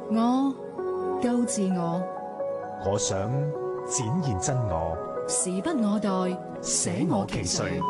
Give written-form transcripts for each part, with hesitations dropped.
我夠自我， 我想展現真我， 時不我待，捨我其誰。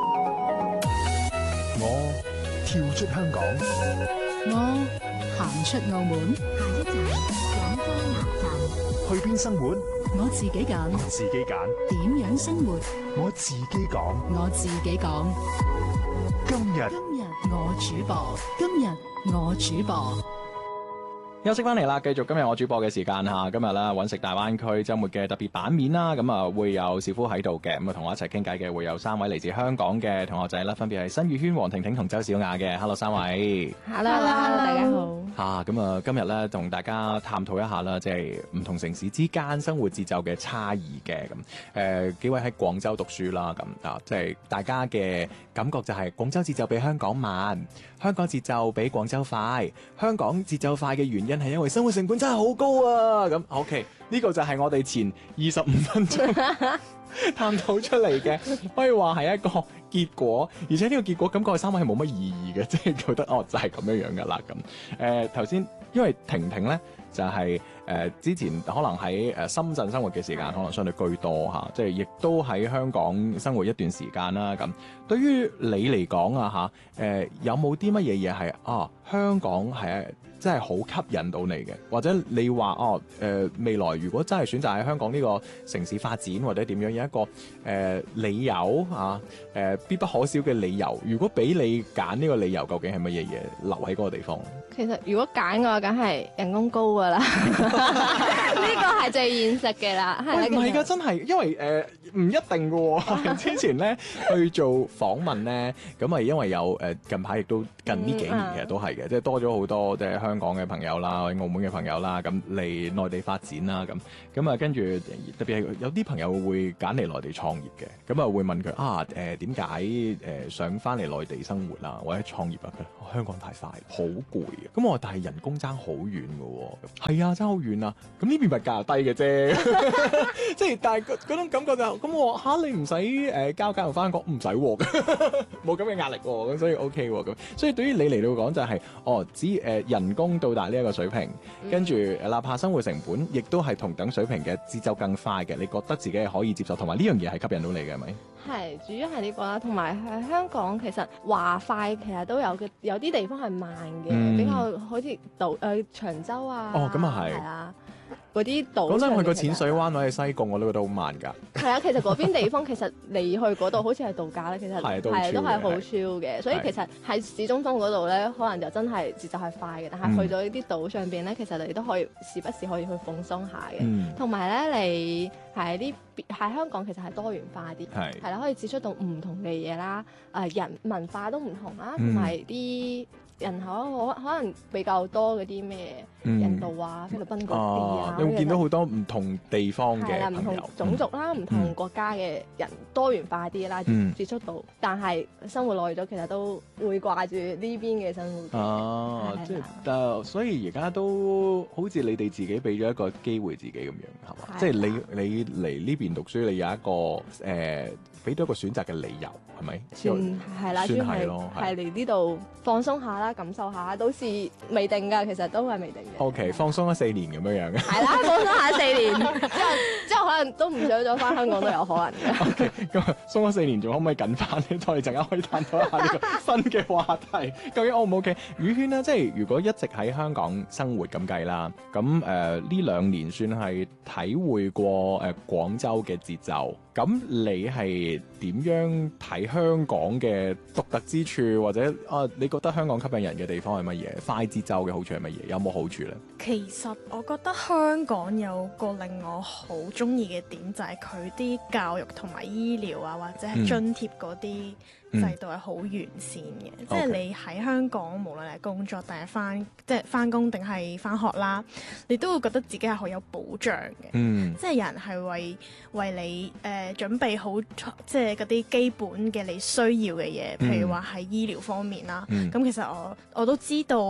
我跳出香港， 我行出澳門， 下一站廣州南站。 去邊生活？ 我自己揀， 我自己揀， 點樣生活， 我自己講。 我自己講。 今日我主播，今日我主播。 休息翻嚟啦，繼續今日我主播嘅時間吓，今日啦揾食大灣區周末嘅特別版面啦，咁啊會有小夫喺度嘅，咁啊同我一齊傾偈嘅會有三位嚟自香港嘅同學仔啦，分別係新宇軒、黃婷婷同周小雅嘅。Hello 三位 Hello，大家好。 咁啊今日咧同大家探討一下啦，即係唔同城市之間生活節奏嘅差異嘅咁。幾位喺廣州讀書啦，咁啊即係大家嘅感覺就係廣州節奏比香港慢，香港節奏比廣州快。香港節奏快嘅原因係因為生活成本真係好高啊！咁 OK，呢個就係我哋前25分鐘探討出嚟嘅，可以話係一個結果，而且呢個結果感覺係三位係冇乜意義嘅，即係覺得就係咁樣噶啦咁。頭先因為婷婷咧就係之前可能喺深圳生活嘅時間可能相對居多嚇，即係亦都喺香港生活一段時間啦咁。對於你嚟講啊有冇啲乜嘢嘢係香港係真係好吸引到你嘅，或者你話未來如果真係選擇喺香港呢個城市發展或者點樣，有一個理由必不可少嘅理由，如果俾你揀呢個理由，究竟係乜嘢嘢留喺嗰個地方？ 其實如果揀嘅話，梗係人工高噶啦，呢個係最現實嘅啦。 喂，唔係㗎，真係，因為唔一定㗎喎。之前咧去做訪問咧，咁啊因為有近排亦都近呢幾年其實都係嘅，即係多咗好多即係香港嘅朋友啦，或者澳門嘅朋友啦，咁嚟內地發展啦，咁啊跟住特別係有啲朋友會揀嚟內地創業嘅，咁啊會問佢點解想翻嚟內地生活啊或者創業啊？佢香港太快，好攰啊！咁我話但係人工爭好遠㗎喎，係啊，爭好遠啊！咁呢邊咪價低嘅啫，即係但係嗰種感覺就咁我話你唔使交家用翻工，唔使喎，冇咁嘅壓力喎，咁所以 OK 喎，咁所以對於你嚟到講就係只人工到達呢一個水平，跟住哪怕生活成本亦都係同等水平嘅節奏更快嘅，你覺得自己係可以接受，同埋呢樣嘢係吸引到你嘅係咪？ 係，主要係呢個啦，同埋喺香港其實話快其實都有啲地方係慢嘅，比較好似長洲啊， 咁啊係啊。嗰啲島， 講真，去個淺水灣或者西貢我都覺得好慢㗎。 係啊，其實嗰邊地方其實你去嗰度好似係度假咧，其實係都係好 chill 嘅。所以其實喺市中心嗰度咧，可能就真係節奏係快嘅。但係去到呢啲島上邊咧，其實你都可以時不時可以去放鬆下嘅。同埋咧，你喺香港其實係多元化啲，係啦，可以接觸到唔同嘅嘢啦。人文化都唔同啦，同埋啲人口可能比較多嗰啲咩印度啊、菲律賓嗰啲啊， 你會見到好多唔同地方嘅朋友， 唔同種族啦、唔同國家嘅人，多元化啲啦，接觸到。但係生活耐咗，其實都會掛住呢邊嘅生活。 即係所以而家都好似你哋自己俾咗一個機會自己咁樣，係嘛？即係你嚟呢邊讀書，你有一個俾到一個選擇嘅理由，係咪？ 係啦，算係咯，係嚟呢度放鬆下啦，感受下，都是未定㗎，其實都係未定嘅。 OK，放鬆咗4年咁樣嘅。 係啦，放鬆下4年，之後可能都唔想再翻香港都有可能嘅。 OK，咁鬆咗4年，仲可唔可以緊翻咧？我哋陣間可以探討一下呢個新嘅話題，究竟 O 唔 OK？宇軒咧，即係如果一直喺香港生活咁計啦，咁呢2年算係體會過廣州嘅節奏。咁你係點樣睇香港嘅獨特之處，或者你覺得香港吸引人嘅地方係乜嘢？快節奏嘅好處係乜嘢？有冇好處呢？ 其實我覺得香港有個令我好中意嘅點，就係佢啲教育同埋醫療啊，或者係津貼嗰啲制度係好完善嘅。即係你喺香港，無論係工作定係翻工定係翻學啦，你都會覺得自己係好有保障嘅。即係有人係為你準備好即係嗰啲基本嘅你需要嘅嘢，譬如話喺醫療方面啦。咁其實我都知道。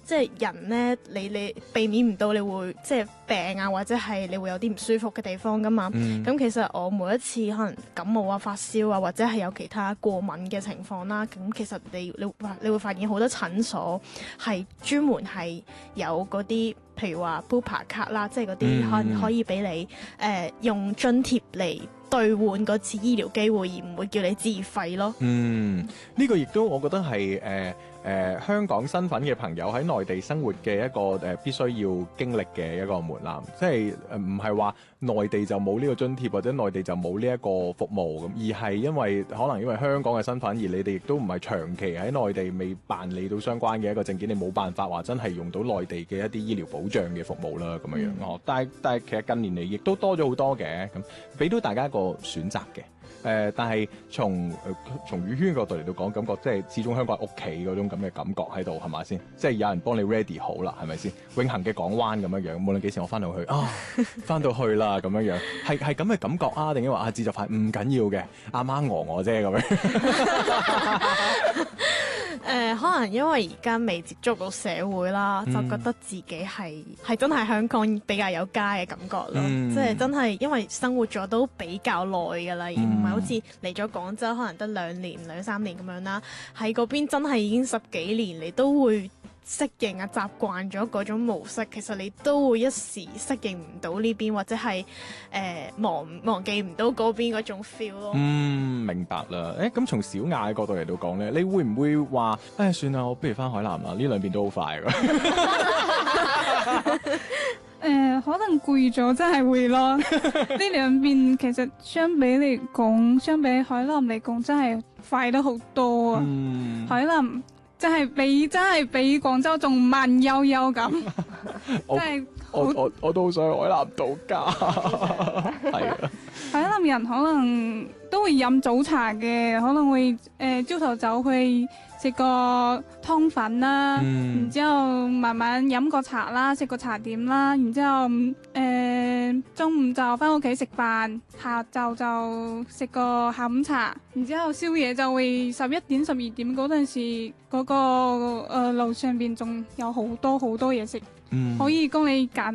即係人咧，你避免唔到你會即係病啊，或者係你會有啲唔舒服嘅地方噶嘛。咁其實我每一次可能感冒啊、發燒啊，或者係有其他過敏嘅情況啦，咁其實你會發現好多診所係專門係有嗰啲，譬如話 Bupa 卡啦，即係嗰啲可以俾你用津貼嚟兌換嗰次醫療機會，而唔會叫你自費咯。 呢個亦都我覺得係香港身份嘅朋友喺內地生活嘅一個必須要經歷嘅一個門檻，即係唔係話內地就冇呢個津貼或者內地就冇呢一個服務咁，而係因為香港嘅身份，而你哋亦都唔係長期喺內地未辦理到相關嘅一個證件，你冇辦法話真係用到內地嘅一啲醫療保障嘅服務啦咁樣樣。但係其實近年嚟亦都多咗好多嘅，咁俾到大家一個選擇嘅。但係從宇軒角度嚟到講，感覺即係始終香港係屋企嗰種咁嘅感覺喺度，係咪先？即係有人幫你 ready 好啦，係咪先？永恆嘅港灣咁樣樣，無論幾時我翻到去翻到去啦咁樣樣，係咁嘅感覺啊？定係話自就快唔緊要嘅，阿媽餓我啫咁樣。 可能因為而家未接觸到社會啦，就覺得自己係真係香港比較有家嘅感覺咯。即係真係因為生活咗都比較耐㗎啦，而唔係好似嚟咗廣州可能得2、3年咁樣啦。喺嗰邊真係已經10幾年，你都會適應啊，習慣咗嗰種模式，其實你都會一時適應唔到呢邊，或者係忘記唔到嗰邊嗰種 feel 咯。 明白啦。咁從小雅嘅角度嚟到講咧，你會唔會話算啦，我不如翻海南啦？呢兩邊都好快㗎。 可能攰咗真係會咯。呢兩邊其實相比海南嚟講，真係快得好多啊。海南真係比廣州仲慢悠悠咁，真係我都好想去海南度假。係啊，海南人可能都會飲早茶嘅，可能會朝頭早去食個湯粉啦，然之後慢慢飲個茶啦，食個茶點啦，然之後中午就翻屋企食飯，下晝就食個下午茶，然之後宵夜就會11點12點嗰陣時，嗰個路上邊仲有好多嘢食，可以供你揀。